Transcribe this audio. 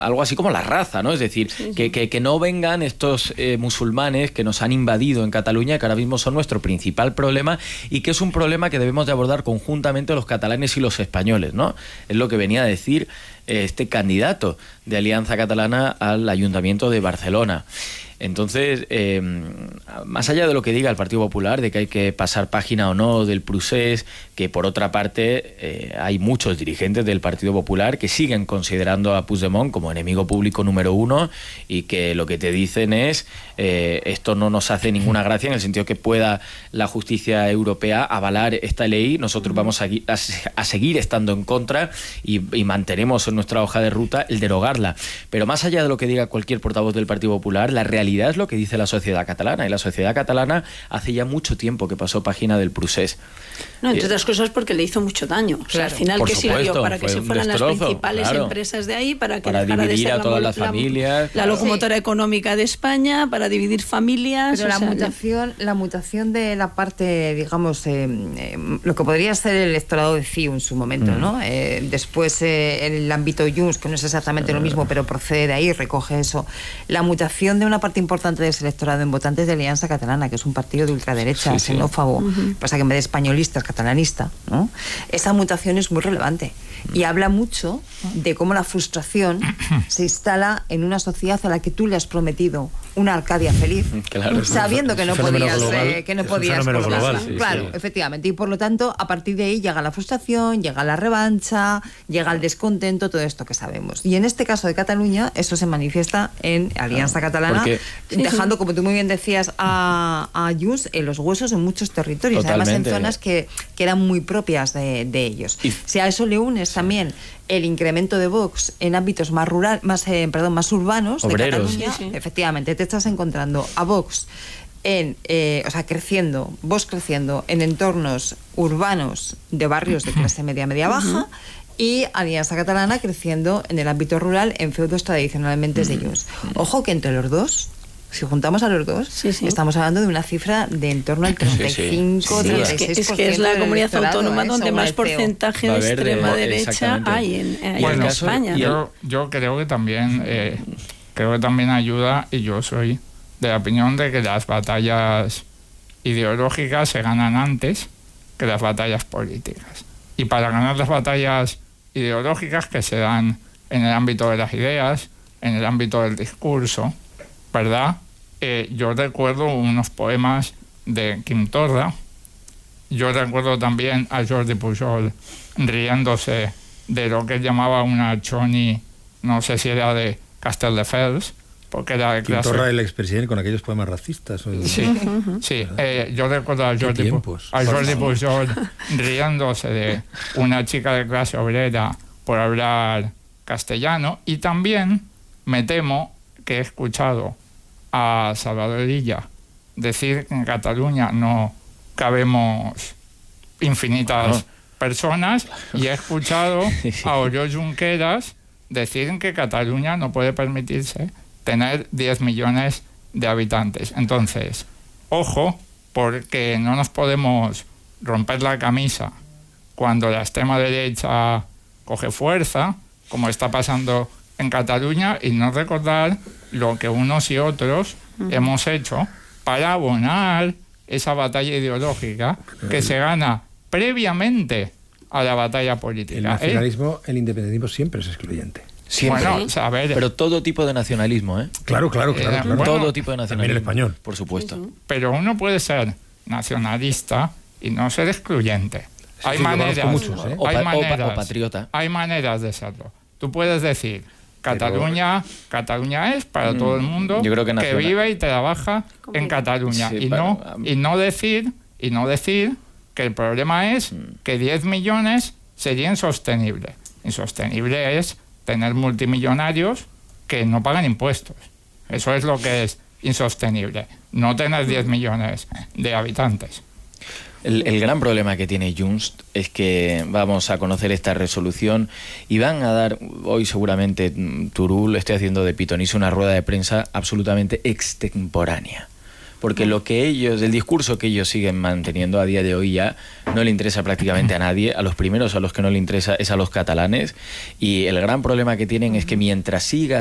algo así como la raza, ¿no? Es decir, que no vengan estos musulmanes que nos han invadido en Cataluña, que ahora mismo son nuestro principal problema y que es un problema que debemos de abordar conjuntamente los catalanes y los españoles, ¿no? Es lo que venía a decir este candidato de Alianza Catalana al Ayuntamiento de Barcelona. Entonces, más allá de lo que diga el Partido Popular, de que hay que pasar página o no del procés, que por otra parte hay muchos dirigentes del Partido Popular que siguen considerando a Puigdemont como enemigo público número 1 y que lo que te dicen es esto no nos hace ninguna gracia en el sentido que pueda la justicia europea avalar esta ley, nosotros vamos a seguir estando en contra y mantenemos en nuestra hoja de ruta el derogarla. Pero más allá de lo que diga cualquier portavoz del Partido Popular, la realidad es lo que dice la sociedad catalana, y la sociedad catalana hace ya mucho tiempo que pasó página del procés. No, entre otras cosas porque le hizo mucho daño. O sea, al final, ¿qué sirvió? Para que se fueran las principales empresas de ahí, para dejara de ser a todas las familias, la locomotora económica de España, para dividir familias. Pero la mutación de la parte, digamos, lo que podría ser el electorado de CiU en su momento, ¿no? Después el ámbito Junts, que no es exactamente lo mismo, pero procede de ahí, recoge eso. La mutación de una parte importante de ese electorado en votantes de Alianza Catalana, que es un partido de ultraderecha, xenófobo, pasa que en vez de españolista es catalanista, ¿no? Esa mutación es muy relevante y habla mucho de cómo la frustración se instala en una sociedad a la que tú le has prometido una Arcadia feliz, sabiendo que no podías global, efectivamente, y por lo tanto a partir de ahí llega la frustración, llega la revancha, llega el descontento, todo esto que sabemos. Y en este caso de Cataluña eso se manifiesta en Alianza Catalana, dejando, como tú muy bien decías, a Junts en los huesos en muchos territorios. Totalmente. Además en zonas que eran muy propias de ellos. Si a eso le unes también el incremento de Vox en ámbitos más más urbanos, obreros, de Cataluña, efectivamente te estás encontrando a Vox creciendo en entornos urbanos de barrios de clase media baja, y Alianza Catalana creciendo en el ámbito rural en feudos tradicionalmente de Junts. Ojo que entre los dos, si juntamos a los dos, estamos hablando de una cifra de en torno al 35-36%. Es que es la comunidad autónoma donde más porcentaje de extrema derecha hay en España. Yo creo que también ayuda, y yo soy de la opinión de que las batallas ideológicas se ganan antes que las batallas políticas. Y para ganar las batallas ideológicas que se dan en el ámbito de las ideas, en el ámbito del discurso, ¿verdad? Yo recuerdo unos poemas de Quim Torra. Yo recuerdo también a Jordi Pujol riéndose de lo que él llamaba una choni, no sé si era de Castelldefels, porque era de clase... Quim Torra, el expresidente, con aquellos poemas racistas. Yo recuerdo a Jordi Pujol riéndose de una chica de clase obrera por hablar castellano, y también me temo que he escuchado a Salvador Illa decir que en Cataluña no cabemos infinitas personas, y he escuchado a Oriol Junqueras decir que Cataluña no puede permitirse tener 10 millones de habitantes. Entonces, ojo, porque no nos podemos romper la camisa cuando la extrema derecha coge fuerza, como está pasando en Cataluña, y no recordar lo que unos y otros hemos hecho para abonar esa batalla ideológica que se gana previamente a la batalla política. El nacionalismo, el independentismo siempre es excluyente. Siempre. Bueno, pero todo tipo de nacionalismo, ¿eh? Claro. Todo tipo de nacionalismo. También el español. Por supuesto. Pero uno puede ser nacionalista y no ser excluyente. Hay maneras. O patriota. Hay maneras de serlo. Tú puedes decir, Cataluña es para todo el mundo, yo creo que vive y trabaja en Cataluña, y no decir que el problema es que 10 millones sería insostenible. Insostenible es tener multimillonarios que no pagan impuestos. Eso es lo que es insostenible, no tener 10 millones de habitantes. El gran problema que tiene Junts es que vamos a conocer esta resolución y van a dar hoy seguramente Turull, estoy haciendo de pitonizo, una rueda de prensa absolutamente extemporánea. porque lo que ellos, el discurso que ellos siguen manteniendo a día de hoy ya no le interesa prácticamente a nadie. A los primeros a los que no le interesa es a los catalanes, y el gran problema que tienen es que mientras siga